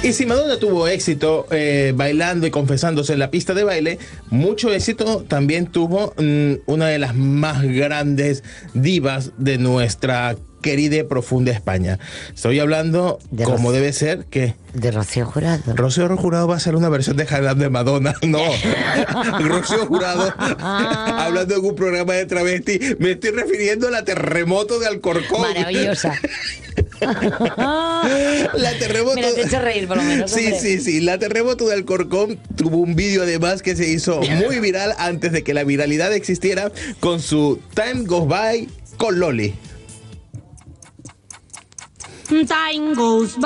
Y si Madonna tuvo éxito bailando y confesándose en la pista de baile, mucho éxito también tuvo una de las más grandes divas de nuestra querida y profunda España. Estoy hablando, como debe ser, que... De Rocío Jurado. Rocío Jurado va a ser una versión de Jardín de Madonna. No. Rocío Jurado, hablando en un programa de travesti, me estoy refiriendo a la Terremoto de Alcorcón. Maravillosa. La Terremoto... Me has hecho reír, por lo menos. Sí. La Terremoto de Alcorcón tuvo un vídeo además que se hizo muy viral antes de que la viralidad existiera, con su Time Goes By con Loli. Time goes by.